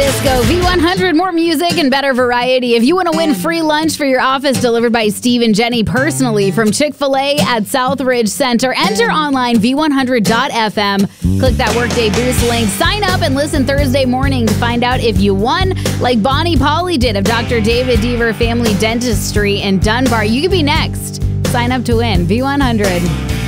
Disco. V100, more music and better variety. If you want to win free lunch for your office delivered by Steve and Jenny personally from Chick-fil-A at Southridge Center, enter online v100.fm. Click that Workday Boost link. Sign up and listen Thursday morning to find out if you won, like Bonnie Polly did of Dr. David Deaver Family Dentistry in Dunbar. You could be next. Sign up to win. V100.